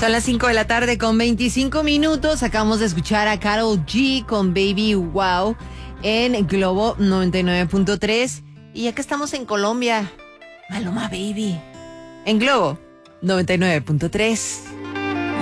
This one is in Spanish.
Son las 5 de la tarde con 25 minutos. Acabamos de escuchar a Karol G con Baby Wow en Globo 99.3. Y ya que estamos en Colombia, Maluma Baby en Globo 99.3.